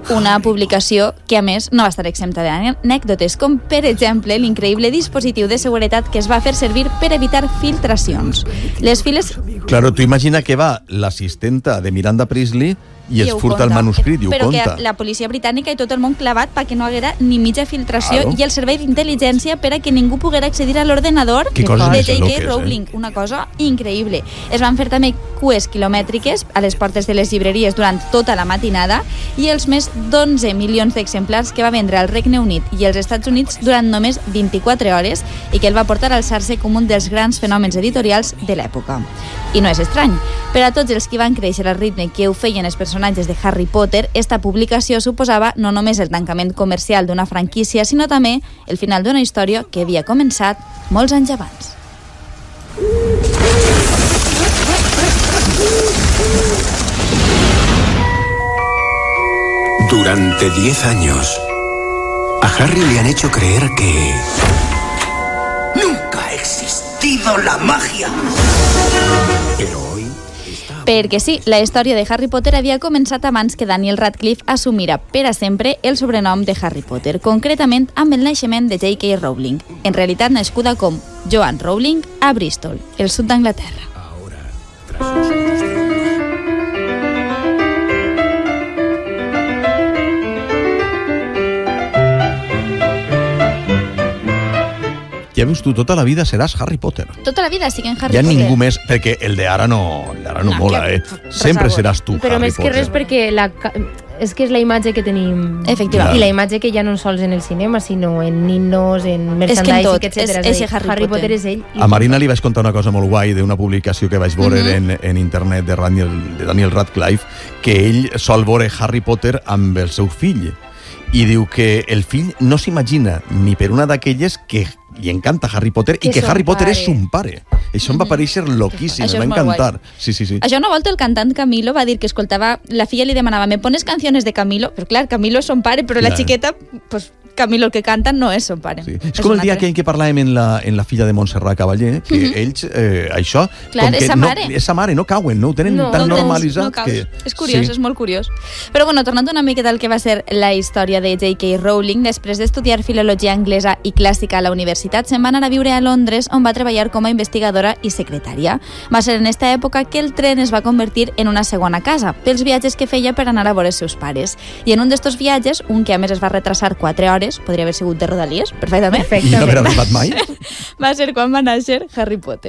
Una publicació que, a més, no va estar exempta d'anècdotes, com, per exemple, l'increïble dispositiu de seguretat que es va fer servir per evitar filtracions. Les files... Claro, tu imagina que va l'assistenta de Miranda Priestley i es furta el manuscrit i ho però conta. Però que la policia britànica i tot el món clavat perquè no haguera ni mitja filtració i el servei d'intel·ligència per a que ningú poguera accedir a l'ordenador de J.K. Rowling. Una cosa increïble. Es van fer també cues quilomètriques a les portes de les llibreries durant tota la matinada i els més d'11 milions d'exemplars que va vendre al Regne Unit i als Estats Units durant només 24 hores i que el va portar a alçar-se com un dels grans fenòmens editorials de l'època. I no és estrany. Per a tots els que van créixer al ritme que ho feien els personatges de Harry Potter, esta publicació suposava no només el tancament comercial d'una franquícia, sinó també el final d'una història que havia començat molts anys abans. Durante 10 años, a Harry le han hecho creer que nunca ha existido la magia. Pero hoy... Perquè sí, la història de Harry Potter havia començat abans que Daniel Radcliffe assumira per a sempre el sobrenom de Harry Potter, concretament amb el naixement de J.K. Rowling, en realitat nascuda com Joanne Rowling a Bristol, el sud d'Anglaterra. Ja veus tu, tota la vida seràs Harry Potter. Tota la vida siguin Harry Potter. Potter. Ningú més, perquè el d'ara no mola, Sempre seràs tu, però Harry més que Potter. res perquè és que és la imatge que tenim. Efectivament. I la imatge que ja no sols en el cinema, sinó en ninos, en merchandising, etc. És Harry Potter és ell. A Marina li vaig contar una cosa molt guai d'una publicació que vaig veure en internet de Daniel Radcliffe, que ell sol veure Harry Potter amb el seu fill. I diu que el fill no s'imagina ni per una d'aquelles que li encanta Harry Potter i que Harry Potter és son pare. Això em va parèixer loquíssim, em va encantar. Sí. Això una volta el cantant Camilo va dir que escoltava, la filla li demanava, ¿me pones canciones de Camilo? Però clar, Camilo és son pare, però la xiqueta, pues Camilo el que canta no és son pare. Sí. És com el dia aquell que parlàvem en la filla de Montserrat Cavaller, que ells, això... Clar, és sa mare. És sa mare, no cauen, no ho tenen tan normalitzat que... És curiós, és molt curiós. Però bueno, tornant una miqueta al que va ser la història de J.K. Rowling, després d'estudiar filologia anglesa i clàssica a la universitat, se'n va anar a viure a Londres, on va treballar com a investigadora i secretària. Va ser en aquesta època que el tren es va convertir en una segona casa, pels viatges que feia per anar a veure els seus pares. I en un d'estos viatges, un que a més es va retrasar 4 hores, podria haver sigut de Rodalies, perfectament. I no haver arribat mai? Va ser quan va néixer Harry Potter.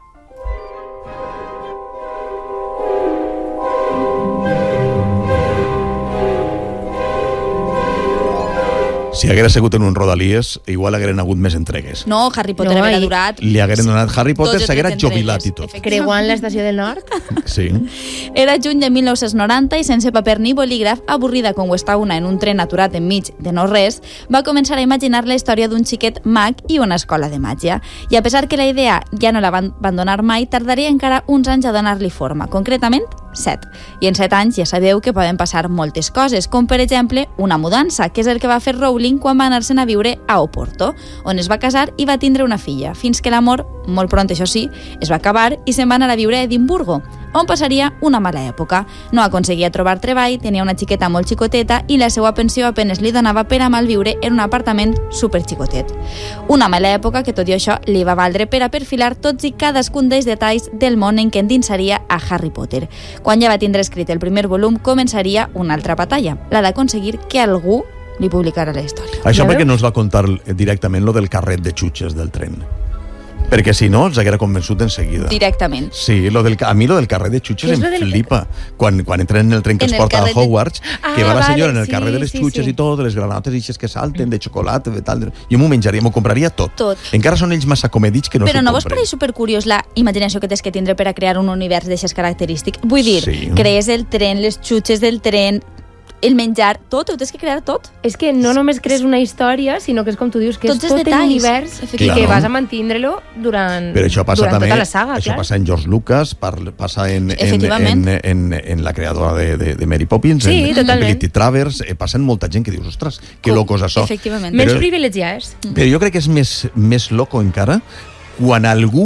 Si haguera sigut en un Rodalies, igual hagueren hagut més entregues. No, Harry Potter haguera durat... Li hagueren donat Harry Potter, s'haguera jubilat i tot. Creuant l'estació del nord? Sí. Era juny de 1990 i sense paper ni bolígraf, avorrida com ho està una en un tren aturat enmig de no res, va començar a imaginar la història d'un xiquet mag i una escola de màgia. I a pesar que la idea ja no la van abandonar mai, tardaria encara uns anys a donar-li forma, concretament 7. I en 7 anys ja sabeu que poden passar moltes coses, com per exemple una mudança, que és el que va fer Rowling quan va anar-se'n a viure a Oporto, on es va casar i va tindre una filla, fins que l'amor, molt pront això sí, es va acabar i se'n va anar a viure a Edimburgo, on passaria una mala època. No aconseguia trobar treball, tenia una xiqueta molt xicoteta i la seva pensió apenes li donava per a malviure en un apartament superxicotet. Una mala època que, tot i això, li va valdre per a perfilar tots i cadascun dels detalls del món en què endinsaria a Harry Potter. Quan ja va tindre escrit el primer volum, començaria una altra batalla, la d'aconseguir que algú li publicara la història. Això perquè no es va contar directament lo del carret de xutxes del tren. Perquè si no, els haguera convençut en seguida. Directament. Sí, a mi lo del carrer de xutxes em flipa. Quan entren en el tren que els porta a Hogwarts, que va la senyora en el carrer de les xutxes i tot, les granotes ixes que salten, de xocolata, de tal... Jo m'ho menjaria, m'ho compraria tot. Encara són ells massa comedits que no s'ho compren. Però no vos pareix supercuriós la imaginació que tens que tindre per a crear un univers d'aixes característiques? Vull dir, crees el tren, les xutxes del tren, el menjar, tot, ho tens que crear tot. És que no només crees una història, sinó que és com tu dius, que és tot l'univers i que vas a mantindre-lo durant tota la saga. Això passa en George Lucas, passa en la creadora de Mary Poppins, en Betty Travers, passen molta gent que dius, ostres, que locos això. Menys privilegiats. Però jo crec que és més loco encara quan algú